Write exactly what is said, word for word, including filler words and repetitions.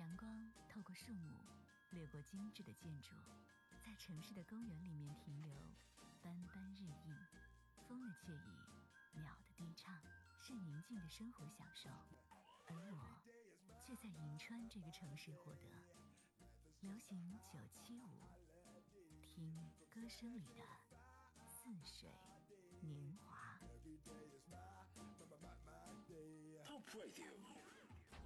阳光透过树木，掠过精致的建筑，在城市的公园里面停留，斑斑日映，风的惬意，鸟的低唱，是宁静的生活享受。而我却在银川这个城市获得流行九七五，听歌声里的似水年华。 Top Radio